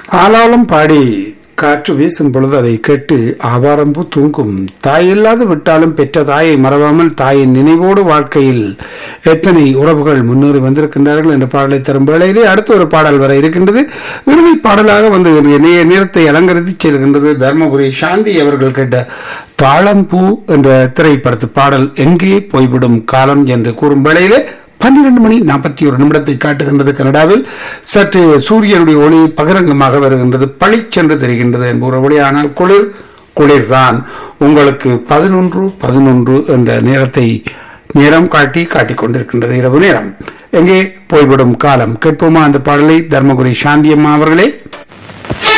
ஆலாலம் பாடி காற்று வீசும் பொழுது அதை கேட்டு ஆவாரம்பூ தூங்கும். தாய் இல்லாது விட்டாலும் பெற்ற தாயை மறவாமல் தாயின் நினைவோடு வாழ்க்கையில் எத்தனை உறவுகள் முன்னேறி வந்திருக்கின்றார்கள் என்ற பாடலை தரும் வேளையிலே அடுத்த ஒரு பாடல் வர இருக்கின்றது. இறுதி பாடலாக வந்து நேரத்தை அலங்கரித்து செல்கின்றது. தர்மபுரி சாந்தி அவர்கள் கேட்ட தாளம்பூ என்ற திரைப்படத்து பாடல் எங்கே போய்விடும் காலம் என்று கூறும் வேளையிலே 12:41 காட்டுகின்றது. கனடாவில் சற்று சூரியனுடைய ஒளி பகிரங்கமாக வருகின்றது, பளிச்சென்று தெரிகின்றது என்பது ஒளி. ஆனால் குளிர்தான். உங்களுக்கு 11:11 என்ற நேரம் காட்டிக் கொண்டிருக்கின்றது. இரவு நேரம் எங்கே போய்விடும் காலம். கேட்போமா அந்த பாடலை? தர்மபுரி சாந்தியம்மா அவர்களே.